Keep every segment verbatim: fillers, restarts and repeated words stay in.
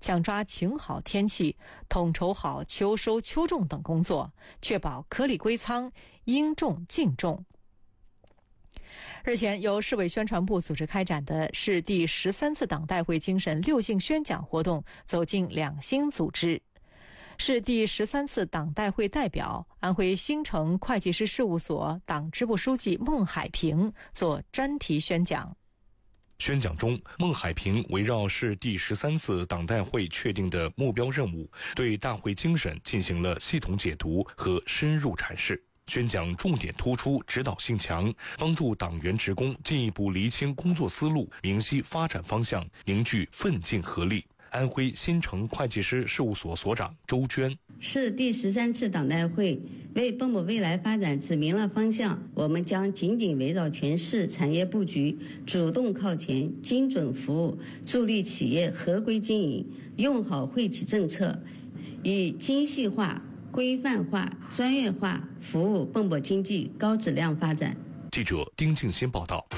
抢抓晴好天气，统筹好秋收秋种等工作，确保颗粒归仓，应种尽种。日前，由市委宣传部组织开展的市第十三次党代会精神六性宣讲活动走进两星组织。市第十三次党代会代表、安徽新城会计师事务所党支部书记孟海平做专题宣讲。 宣讲中，孟海平围绕市第十三次党代会确定的目标任务，对大会精神进行了系统解读和深入阐释。宣讲重点突出，指导性强，帮助党员职工进一步厘清工作思路，明晰发展方向，凝聚奋进合力。安徽新城会计师事务所所长周娟： 市第十三次党代会为蚌埠未来发展指明了方向，我们将紧紧围绕全市产业布局，主动靠前，精准服务，助力企业合规经营，用好惠企政策，以精细化、规范化、专业化服务蚌埠经济高质量发展。 记者丁静欣报道。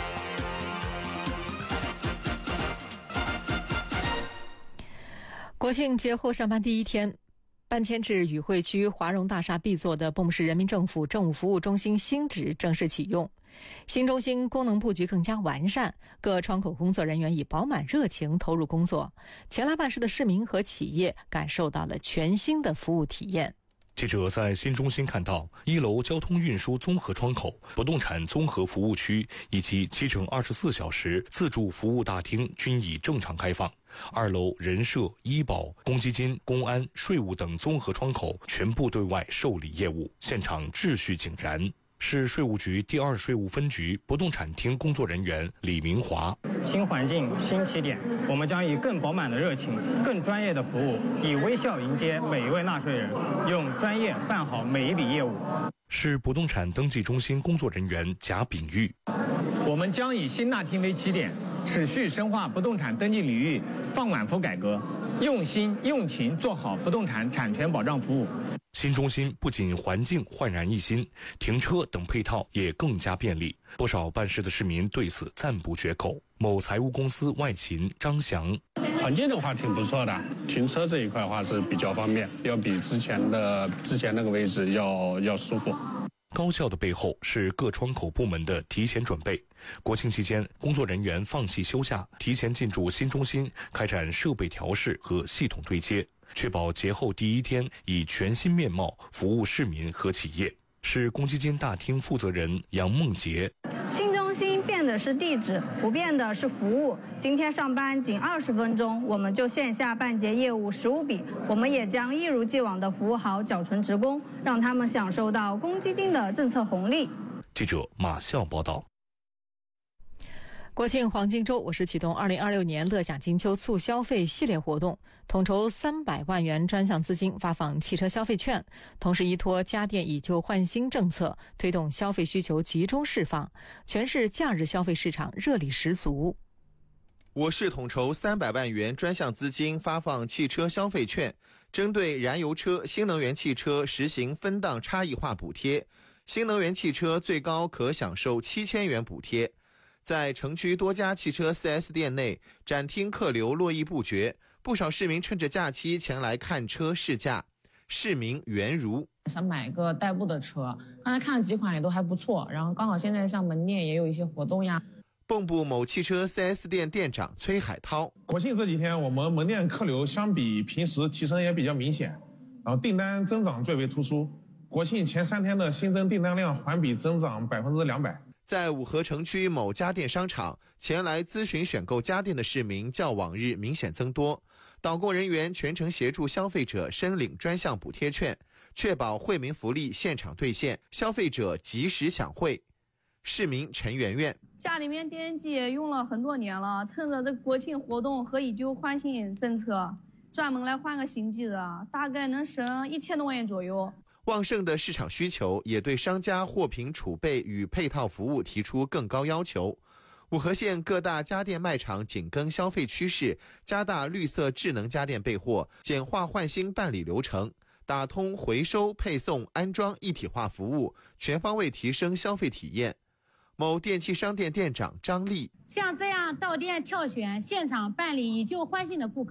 国庆节后上班第一天，搬迁至宇汇区华荣大厦 B 座的蚌埠市人民政府政务服务中心新址正式启用。新中心功能布局更加完善，各窗口工作人员以饱满热情投入工作，前来办事的市民和企业感受到了全新的服务体验。 记者在新中心看到，一楼交通运输综合窗口、不动产综合服务区以及七乘二十四小时自助服务大厅均已正常开放。二楼人社、医保、公积金、公安、税务等综合窗口全部对外受理业务，现场秩序井然。市税务局第二税务分局不动产厅工作人员李明华： 新环境新起点，我们将以更饱满的热情、更专业的服务，以微笑迎接每一位纳税人，用专业办好每一笔业务。 市不动产登记中心工作人员贾炳玉： 我们将以新纳厅为起点，持续深化不动产登记领域放管服改革，用心用情做好不动产产权保障服务。 新中心不仅环境焕然一新，停车等配套也更加便利，不少办事的市民对此赞不绝口。某财务公司外勤张翔： 环境的话挺不错的，停车这一块的话是比较方便，要比之前的之前那个位置要要舒服。 高效的背后是各窗口部门的提前准备。国庆期间，工作人员放弃休假，提前进驻新中心，开展设备调试和系统对接，确保节后第一天以全新面貌服务市民和企业。市公积金大厅负责人杨梦洁： 新中心变的是地址，不变的是服务。今天上班仅二十分钟，我们就线下办结业务十五笔。我们也将一如既往的服务好缴存职工，让他们享受到公积金的政策红利。 记者马笑报道。 国庆黄金周，我市启动二零二六年乐享金秋促消费系列活动，统筹三百万元专项资金发放汽车消费券，同时依托家电以旧换新政策，推动消费需求集中释放，全市假日消费市场热力十足。 我市统筹三百万元专项资金发放汽车消费券，针对燃油车、新能源汽车实行分档差异化补贴，新能源汽车最高可享受七千元补贴。在城区多家汽车 四 S 店内，展厅客流络绎不绝，不少市民趁着假期前来看车试驾。市民袁如： 想买个代步的车，刚才看了几款也都还不错，然后刚好现在像门店也有一些活动呀。 蚌埠某汽车 四 S 店店长崔海涛： 国庆这几天我们门店客流相比平时提升也比较明显，然后订单增长最为突出，国庆前三天的新增订单量环比增长百分之两百。 在五河城区某家电商场，前来咨询选购家电的市民较往日明显增多，导购人员全程协助消费者申领专项补贴券，确保惠民福利现场兑现，消费者及时享惠。市民陈圆圆： 家里面电视机用了很多年了，趁着这个国庆活动和以旧换新政策，专门来换个新机子，大概能省一千多万元左右。 旺盛的市场需求也对商家货品储备与配套服务提出更高要求。五河县各大家电卖场紧跟消费趋势，加大绿色智能家电备货，简化换新办理流程，打通回收、配送、安装一体化服务，全方位提升消费体验。某电器商店店长张丽： 像这样到店挑选、现场办理以旧换新的顾客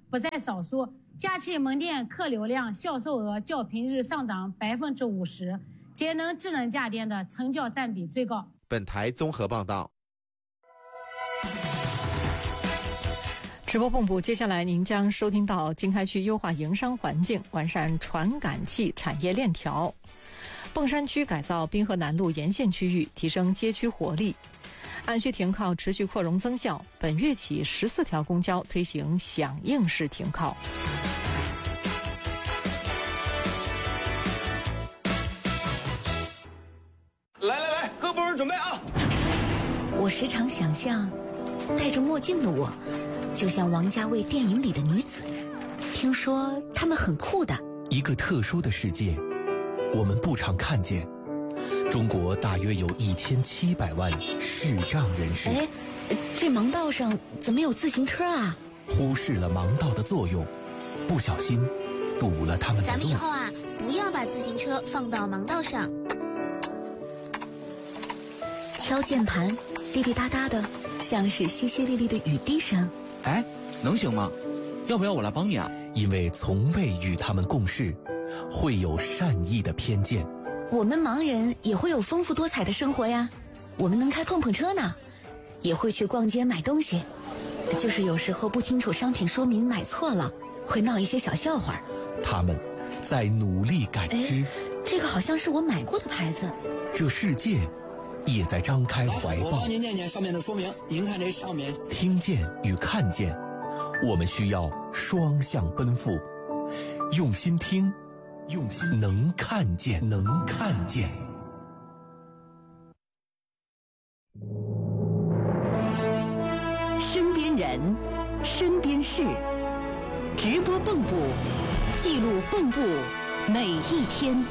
不在少数。假期门店客流量、销售额较平日上涨百分之五十，节能智能家电的成交占比最高。 本台综合报道。 直播蚌埠，接下来您将收听到经开区优化营商环境，完善传感器产业链条。砀山区改造滨河南路沿线区域，提升街区活力。安区停靠持续扩容增效，本月起十四条公交推行响应式停靠。 来来来，各部门准备啊！ 我时常想象，戴着墨镜的我，就像王家卫电影里的女子。听说她们很酷的。 一个特殊的世界，我们不常看见。中国大约有一千七百万视障人士。 哎，这盲道上怎么有自行车啊？ 忽视了盲道的作用，不小心堵了他们的路。 咱们以后啊，不要把自行车放到盲道上。 敲键盘，滴滴答答的，像是淅淅沥沥的雨滴声。 哎，能行吗？要不要我来帮你啊？ 因为从未与他们共事，会有善意的偏见。 我们盲人也会有丰富多彩的生活呀，我们能开碰碰车呢，也会去逛街买东西，就是有时候不清楚商品说明买错了，会闹一些小笑话。 他们在努力感知。 这个好像是我买过的牌子。 这世界也在张开怀抱。 我帮您念念上面的说明，您看这上面。 听见与看见，我们需要双向奔赴，用心听。用心能看见，能看见。 身边人，身边事，直播蚌埠，记录蚌埠每一天。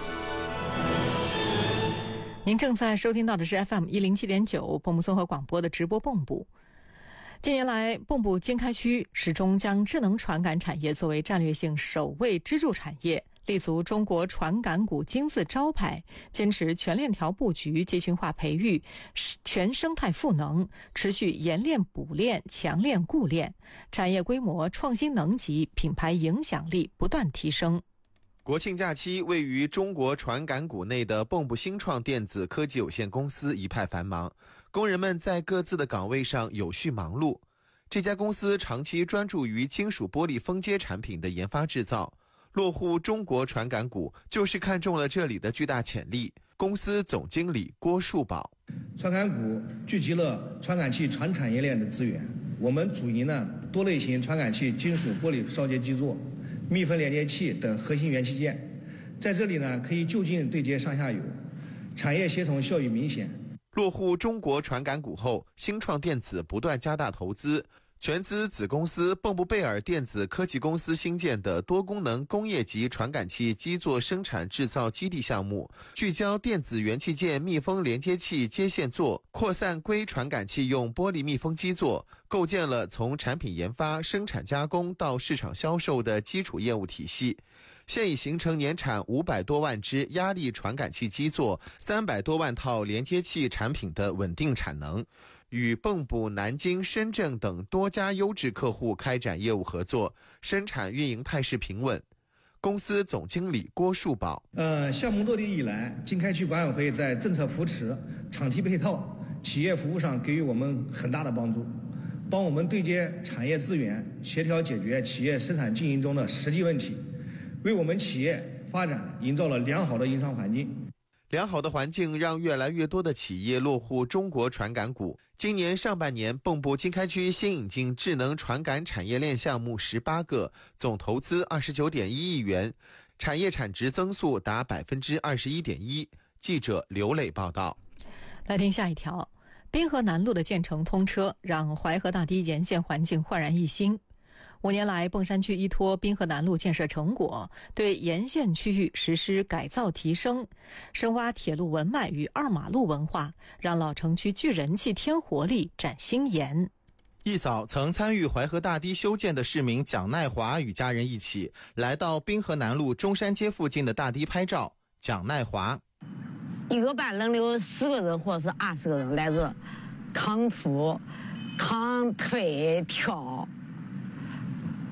您正在收听到的是 F M 一零七点九蚌埠综合广播的直播蚌埠。近年来，蚌埠经开区始终将智能传感产业作为战略性首位支柱产业。立足中国传感股金字招牌，坚持全链条布局、集群化培育、全生态赋能，持续研链补链、强链固链，产业规模、创新能级、品牌影响力不断提升。 国庆假期，位于中国传感股内的蚌埠新创电子科技有限公司一派繁忙，工人们在各自的岗位上有序忙碌。这家公司长期专注于金属玻璃封接产品的研发制造。落户中国传感股，就是看中了这里的巨大潜力。公司总经理郭树宝： 传感股聚集了传感器全产业链的资源，我们主营呢多类型传感器金属玻璃烧结基座、密封连接器等核心元器件，在这里呢可以就近对接上下游，产业协同效益明显。 落户中国传感股后，新创电子不断加大投资。全资子公司蚌埠贝尔电子科技公司新建的多功能工业级传感器基座生产制造基地项目，聚焦电子元器件密封连接器接线座，扩散硅传感器用玻璃密封基座，构建了从产品研发、生产加工到市场销售的基础业务体系。现已形成年产五百多万只压力传感器基座、三百多万套连接器产品的稳定产能。与蚌埠、南京、深圳等多家优质客户开展业务合作，生产运营态势平稳。公司总经理郭树宝： 呃，项目落地以来，经开区管委会在政策扶持、场地配套、企业服务上给予我们很大的帮助，帮我们对接产业资源，协调解决企业生产经营中的实际问题，为我们企业发展营造了良好的营商环境。 良好的环境让越来越多的企业落户中国传感股。今年上半年，蚌埠经开区新引进智能传感产业链项目十八个，总投资二十九点一亿元，产业产值增速达百分之二十一点一。记者刘磊报道。 来听下一条，滨河南路的建成通车，让淮河大堤沿线环境焕然一新。五年来，砀山区依托滨河南路建设成果，对沿线区域实施改造提升，深挖铁路文脉与二马路文化，让老城区聚人气、添活力、展新颜。 一早，曾参与淮河大堤修建的市民蒋奈华与家人一起来到滨河南路中山街附近的大堤拍照。蒋奈华： 一个班能有十个人或者是二十个人来这扛土、扛推、跳。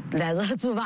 来这住吧。